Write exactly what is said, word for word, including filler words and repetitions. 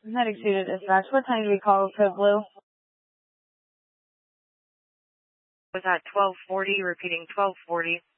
Medic two to dispatch. What time did we call Code Blue? Was at twelve forty, repeating twelve forty.